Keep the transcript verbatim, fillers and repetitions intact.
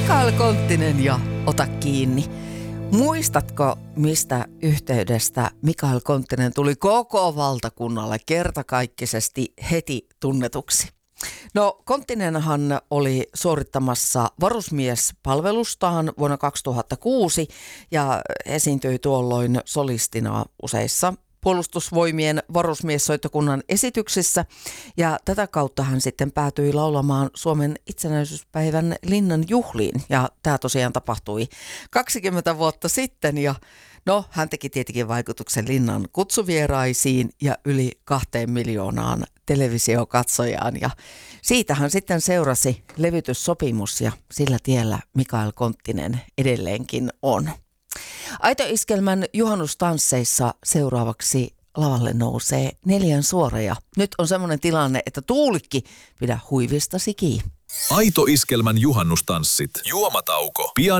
Mikael Konttinen ja Ota kiinni. Muistatko, mistä yhteydestä Mikael Konttinen tuli koko valtakunnalle kertakaikkisesti heti tunnetuksi? No, Konttinenhan oli suorittamassa varusmiespalvelustaan vuonna kaksituhattakuusi ja esiintyi tuolloin solistina useissa Puolustusvoimien varusmiessoittokunnan esityksissä, ja tätä kautta hän sitten päätyi laulamaan Suomen itsenäisyyspäivän linnan juhliin, ja tämä tosiaan tapahtui kaksikymmentä vuotta sitten, ja no, hän teki tietenkin vaikutuksen linnan kutsuvieraisiin ja yli kahteen miljoonaan televisiokatsojaan, ja siitähän sitten seurasi levytyssopimus, ja sillä tiellä Mikael Konttinen edelleenkin on. Aito-iskelmän juhannustansseissa seuraavaksi lavalle nousee Neljän Suora, ja nyt on semmoinen tilanne, että Tuulikki, pidä huivistasi kiinni. Aito-iskelmän juhannustanssit. Juomatauko. Pian